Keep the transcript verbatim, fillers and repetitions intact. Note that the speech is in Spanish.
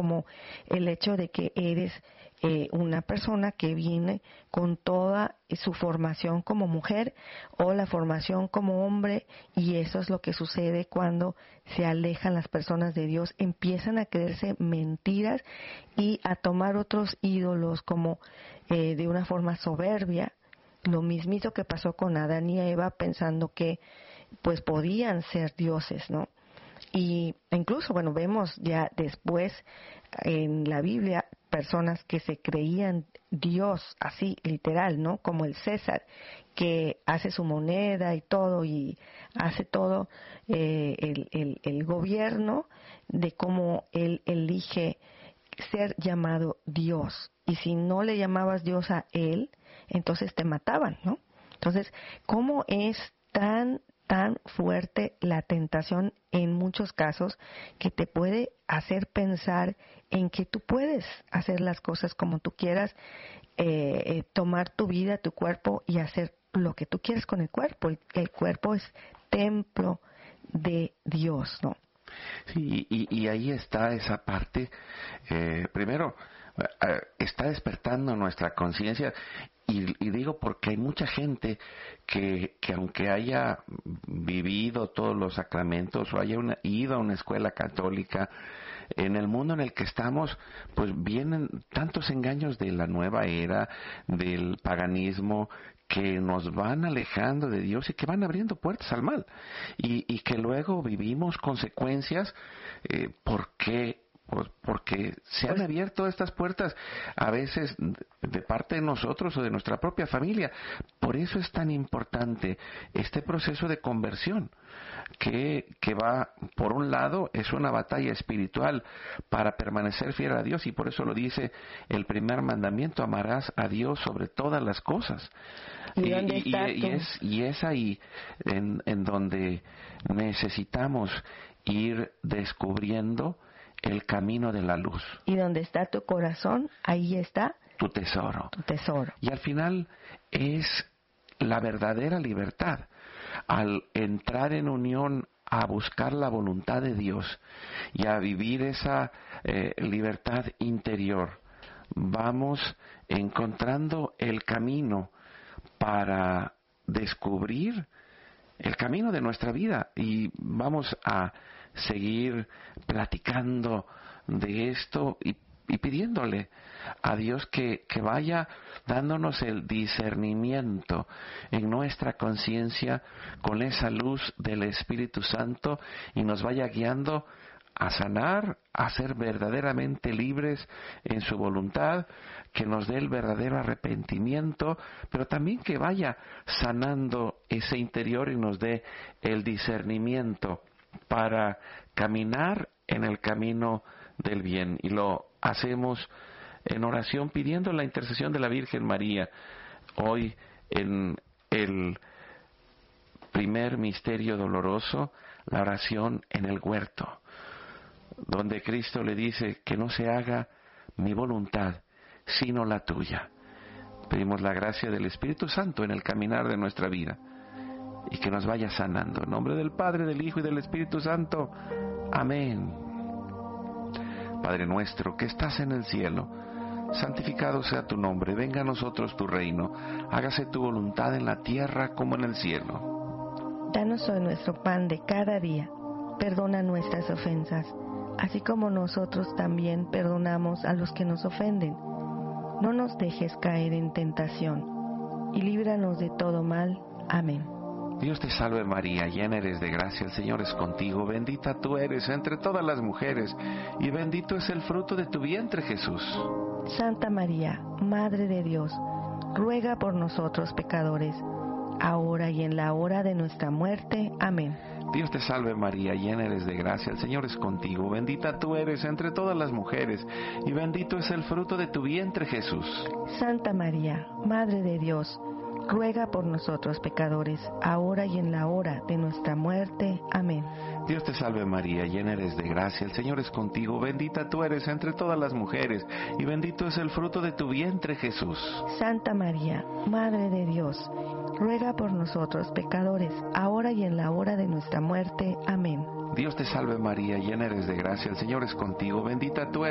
como el hecho de que eres eh, una persona que viene con toda su formación como mujer o la formación como hombre, y eso es lo que sucede cuando se alejan las personas de Dios, empiezan a creerse mentiras y a tomar otros ídolos como eh, de una forma soberbia. Lo mismito que pasó con Adán y Eva, pensando que pues podían ser dioses, ¿no? Y incluso, bueno, vemos ya después en la Biblia personas que se creían Dios, así literal, ¿no? Como el César, que hace su moneda y todo, y hace todo eh, el, el, el gobierno de cómo él elige ser llamado Dios. Y si no le llamabas Dios a él, entonces te mataban, ¿no? Entonces, ¿cómo es tan tan fuerte la tentación en muchos casos que te puede hacer pensar en que tú puedes hacer las cosas como tú quieras, eh, eh, tomar tu vida, tu cuerpo y hacer lo que tú quieres con el cuerpo? El, el cuerpo es templo de Dios, ¿no? Sí, y, y ahí está esa parte. Eh, primero, eh, está despertando nuestra conciencia. Y, y digo porque hay mucha gente que, que aunque haya vivido todos los sacramentos o haya una, ido a una escuela católica, en el mundo en el que estamos, pues vienen tantos engaños de la nueva era, del paganismo, que nos van alejando de Dios y que van abriendo puertas al mal. Y, y que luego vivimos consecuencias eh, porque... Pues porque se han abierto estas puertas a veces de parte de nosotros o de nuestra propia familia. Por eso es tan importante este proceso de conversión, que, que va, por un lado, es una batalla espiritual para permanecer fiel a Dios, y por eso lo dice el primer mandamiento: amarás a Dios sobre todas las cosas. ¿Y, y, dónde está y, y, es, y es ahí en, en donde necesitamos ir descubriendo el camino de la luz. Y donde está tu corazón, ahí está tu tesoro. Tu tesoro. Y al final es la verdadera libertad. Al entrar en unión a buscar la voluntad de Dios y a vivir esa eh, libertad interior, vamos encontrando el camino para descubrir el camino de nuestra vida, y vamos a seguir platicando de esto y, y pidiéndole a Dios que, que vaya dándonos el discernimiento en nuestra conciencia con esa luz del Espíritu Santo, y nos vaya guiando a sanar, a ser verdaderamente libres en su voluntad, que nos dé el verdadero arrepentimiento, pero también que vaya sanando ese interior y nos dé el discernimiento para caminar en el camino del bien. Y lo hacemos en oración pidiendo la intercesión de la Virgen María. Hoy, en el primer misterio doloroso, la oración en el huerto, donde Cristo le dice que no se haga mi voluntad, sino la tuya. Pedimos la gracia del Espíritu Santo en el caminar de nuestra vida, y que nos vaya sanando. En nombre del Padre, del Hijo y del Espíritu Santo. Amén. Padre nuestro que estás en el cielo, santificado sea tu nombre. Venga a nosotros tu reino. Hágase tu voluntad en la tierra como en el cielo. Danos hoy nuestro pan de cada día. Perdona nuestras ofensas, así como nosotros también perdonamos a los que nos ofenden. No nos dejes caer en tentación, y líbranos de todo mal. Amén. Dios te salve María, llena eres de gracia, el Señor es contigo, bendita tú eres entre todas las mujeres, y bendito es el fruto de tu vientre, Jesús. Santa María, Madre de Dios, ruega por nosotros pecadores, ahora y en la hora de nuestra muerte. Amén. Dios te salve María, llena eres de gracia, el Señor es contigo, bendita tú eres entre todas las mujeres, y bendito es el fruto de tu vientre, Jesús. Santa María, Madre de Dios, ruega por nosotros pecadores, ahora y en la hora de nuestra muerte. Amén. Dios te salve María, llena eres de gracia, el Señor es contigo, bendita tú eres entre todas las mujeres, y bendito es el fruto de tu vientre, Jesús. Santa María, Madre de Dios, ruega por nosotros pecadores, ahora y en la hora de nuestra muerte. Amén. Dios te salve María, llena eres de gracia, el Señor es contigo, bendita tú eres